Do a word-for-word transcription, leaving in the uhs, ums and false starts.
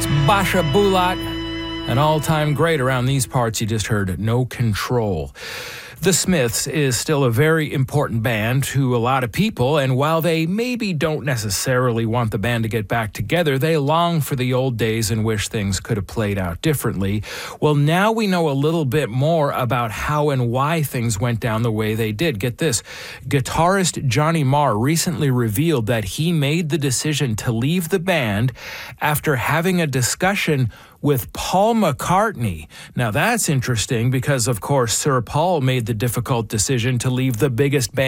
Basha Bulat, an all-time great around these parts. You just heard No Control. The Smiths is still a very important band to a lot of people, and while they maybe don't necessarily want the band to get back together, they long for the old days and wish things could have played out differently. Well, now we know a little bit more about how and why things went down the way they did. Get this, guitarist Johnny Marr recently revealed that he made the decision to leave the band after having a discussion with Paul McCartney. Now that's interesting because, of course, Sir Paul made the difficult decision to leave the biggest band